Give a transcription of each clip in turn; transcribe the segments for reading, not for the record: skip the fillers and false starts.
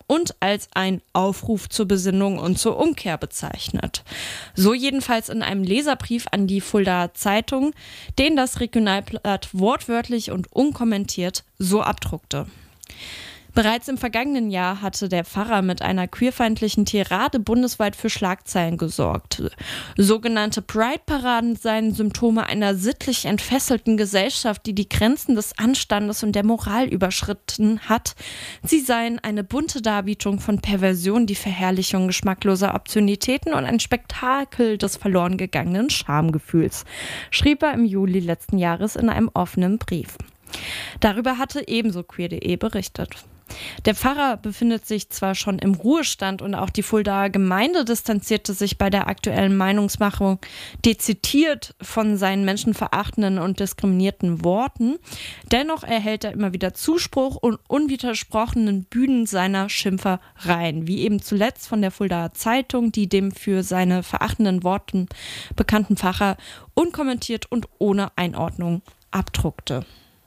und als ein Aufruf zur Besinnung und zur Umkehr bezeichnet. So jedenfalls in einem Leserbrief an die Fuldaer Zeitung, den das Regionalblatt wortwörtlich und unkommentiert so abdruckte. Bereits im vergangenen Jahr hatte der Pfarrer mit einer queerfeindlichen Tirade bundesweit für Schlagzeilen gesorgt. Sogenannte Pride-Paraden seien Symptome einer sittlich entfesselten Gesellschaft, die die Grenzen des Anstandes und der Moral überschritten hat. Sie seien eine bunte Darbietung von Perversion, die Verherrlichung geschmackloser Obszönitäten und ein Spektakel des verloren gegangenen Schamgefühls, schrieb er im Juli letzten Jahres in einem offenen Brief. Darüber hatte ebenso queer.de berichtet. Der Pfarrer befindet sich zwar schon im Ruhestand und auch die Fuldaer Gemeinde distanzierte sich bei der aktuellen Meinungsmachung dezidiert von seinen menschenverachtenden und diskriminierten Worten. Dennoch erhält er immer wieder Zuspruch und unwidersprochenen Bühnen seiner Schimpfereien, wie eben zuletzt von der Fuldaer Zeitung, die dem für seine verachtenden Worten bekannten Pfarrer unkommentiert und ohne Einordnung abdruckte.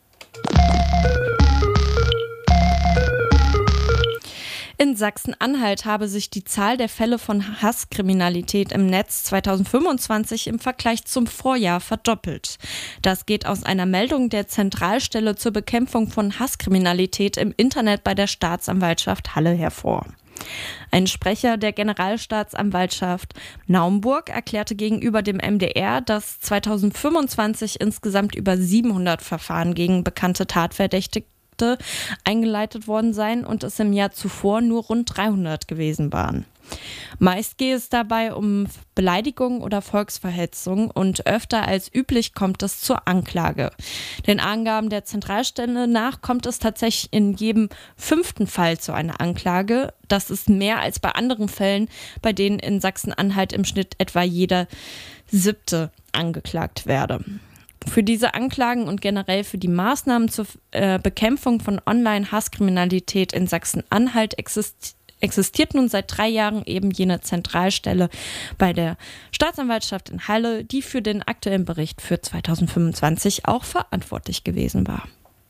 In Sachsen-Anhalt habe sich die Zahl der Fälle von Hasskriminalität im Netz 2025 im Vergleich zum Vorjahr verdoppelt. Das geht aus einer Meldung der Zentralstelle zur Bekämpfung von Hasskriminalität im Internet bei der Staatsanwaltschaft Halle hervor. Ein Sprecher der Generalstaatsanwaltschaft Naumburg erklärte gegenüber dem MDR, dass 2025 insgesamt über 700 Verfahren gegen bekannte Tatverdächtige eingeleitet worden seien und es im Jahr zuvor nur rund 300 gewesen waren. Meist gehe es dabei um Beleidigung oder Volksverhetzung und öfter als üblich kommt es zur Anklage. Den Angaben der Zentralstelle nach kommt es tatsächlich in jedem 5. Fall zu einer Anklage. Das ist mehr als bei anderen Fällen, bei denen in Sachsen-Anhalt im Schnitt etwa jeder 7. angeklagt werde. Für diese Anklagen und generell für die Maßnahmen zur Bekämpfung von Online-Hasskriminalität in Sachsen-Anhalt existiert nun seit 3 Jahren eben jene Zentralstelle bei der Staatsanwaltschaft in Halle, die für den aktuellen Bericht für 2025 auch verantwortlich gewesen war.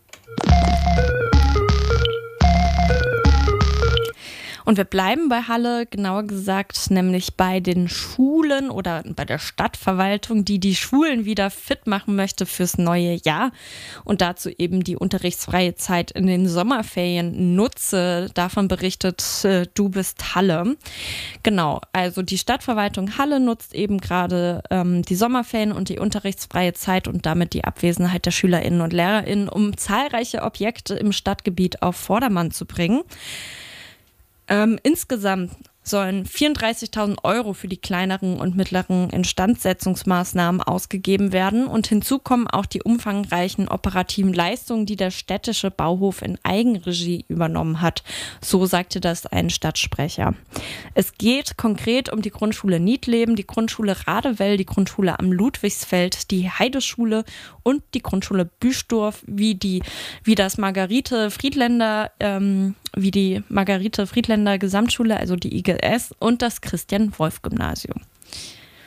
Und wir bleiben bei Halle, genauer gesagt, nämlich bei den Schulen oder bei der Stadtverwaltung, die die Schulen wieder fit machen möchte fürs neue Jahr und dazu eben die unterrichtsfreie Zeit in den Sommerferien nutze. Davon berichtet Du bist Halle. Genau, also die Stadtverwaltung Halle nutzt eben gerade die Sommerferien und die unterrichtsfreie Zeit und damit die Abwesenheit der SchülerInnen und LehrerInnen, um zahlreiche Objekte im Stadtgebiet auf Vordermann zu bringen. Insgesamt sollen 34.000 € für die kleineren und mittleren Instandsetzungsmaßnahmen ausgegeben werden und hinzu kommen auch die umfangreichen operativen Leistungen, die der städtische Bauhof in Eigenregie übernommen hat. So sagte das ein Stadtsprecher. Es geht konkret um die Grundschule Niedleben, die Grundschule Radewell, die Grundschule am Ludwigsfeld, die Heideschule und die Grundschule Büstorf, wie die Margarete Friedländer Gesamtschule, also die IGS und das Christian-Wolf-Gymnasium.